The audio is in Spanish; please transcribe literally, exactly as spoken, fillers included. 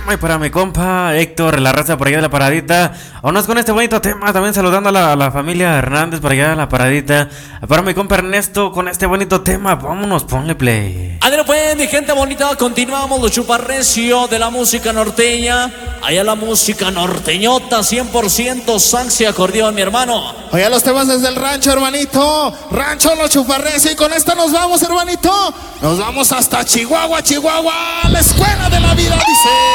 Y para mi compa Héctor, la raza por allá de la paradita. Vámonos con este bonito tema. También saludando a la, a la familia Hernández por allá de la paradita. Para mi compa Ernesto con este bonito tema. Vámonos, ponle play. Adela pues, mi gente bonita, continuamos los chuparrecio de la música norteña. Allá la música norteñota, cien por ciento sax y acordeón, mi hermano. Oye, los temas desde el rancho, hermanito. Rancho Los Chuparrecio. Y con esta nos vamos, hermanito. Nos vamos hasta Chihuahua, Chihuahua. La escuela de la vida, dice.